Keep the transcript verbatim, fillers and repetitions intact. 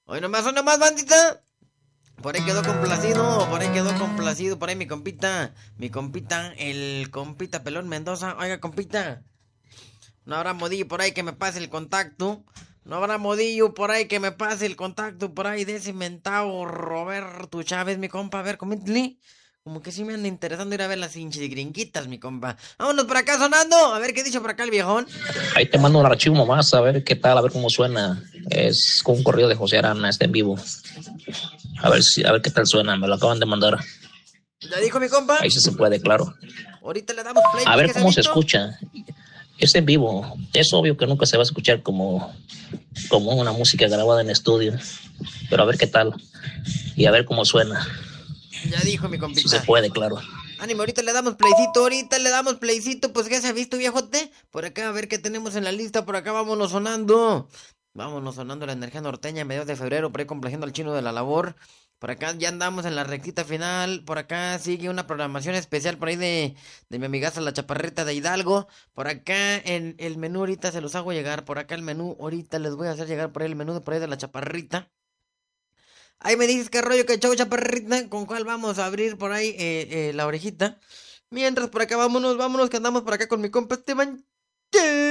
Hoy nomás, hoy nomás, bandita. Por ahí quedó complacido, por ahí quedó complacido, por ahí mi compita, mi compita, el compita Pelón Mendoza. Oiga, compita, no habrá modillo por ahí que me pase el contacto. No habrá modillo por ahí que me pase el contacto por ahí de ese mentado Roberto Chávez, mi compa. A ver, coméntale. Como que sí me anda interesando ir a ver las hinchas gringuitas, mi compa. Vámonos por acá sonando. A ver qué dice por acá el viejón. Ahí te mando un archivo nomás, a ver qué tal, a ver cómo suena. Es con un corrido de José Arana, está en vivo. A ver si, a ver qué tal suena, me lo acaban de mandar. ¿Ya dijo mi compa? Ahí sí se puede, claro. Ahorita le damos play. A ver cómo se visto? escucha. Es en vivo. Es obvio que nunca se va a escuchar como, como una música grabada en estudio. Pero a ver qué tal. Y a ver cómo suena. Ya dijo mi compita. Si se puede, claro. Ánimo, ahorita le damos playcito, ahorita le damos playcito. Pues ya se ha visto, viejote. Por acá, a ver qué tenemos en la lista. Por acá, vámonos sonando. Vámonos sonando la energía norteña en mediados de febrero. Por ahí complaciendo al chino de la labor. Por acá ya andamos en la rectita final. Por acá sigue una programación especial por ahí de, de mi amigaza la chaparrita de Hidalgo. Por acá en el menú ahorita se los hago llegar. Por acá el menú ahorita les voy a hacer llegar por ahí el menú de por ahí de la chaparrita. Ahí me dices qué rollo, que chau chaparrita, con cuál vamos a abrir por ahí eh, eh, la orejita. Mientras por acá vámonos, vámonos, que andamos por acá con mi compa Esteban.